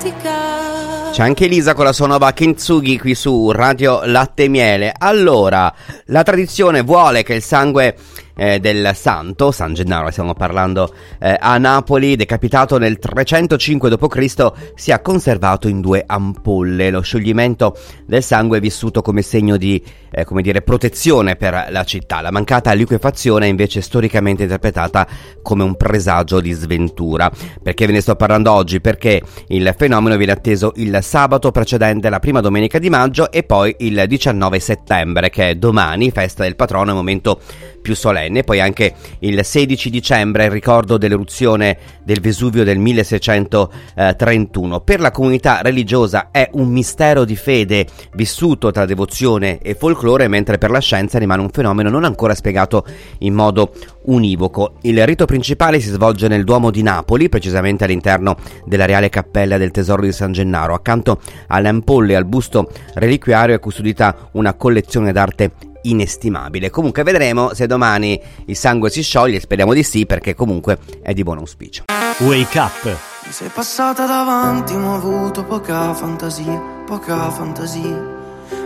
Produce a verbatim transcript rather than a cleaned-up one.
C'è anche Elisa con la sua nuova Kintsugi qui su Radio Latte e Miele. Allora, la tradizione vuole che il sangue eh, del santo, San Gennaro, stiamo parlando eh, a Napoli, decapitato nel trecentocinque dopo Cristo, sia conservato in due ampolle. Lo scioglimento del sangue è vissuto come segno di, eh, come dire, protezione per la città. La mancata liquefazione è invece storicamente interpretata come un presagio di sventura. Perché ve ne sto parlando oggi? Perché il fenomeno viene atteso il sabato precedente la prima domenica di maggio e poi il diciannove settembre, che è domani, festa del patrono, è momento più solenne. Poi anche il sedici dicembre, il ricordo dell'eruzione del Vesuvio del milleseicentotrentuno. Per la comunità religiosa è un mistero di fede vissuto tra devozione e folklore, mentre per la scienza rimane un fenomeno non ancora spiegato in modo univoco. Il rito principale si svolge nel Duomo di Napoli, precisamente all'interno della Reale Cappella del Tesoro di San Gennaro. Accanto alle ampolle e al busto reliquiario è custodita una collezione d'arte inestimabile. Comunque vedremo se domani il sangue si scioglie, speriamo di sì, perché comunque è di buon auspicio. Wake Up. Mi sei passata davanti ma ho avuto poca fantasia, poca fantasia.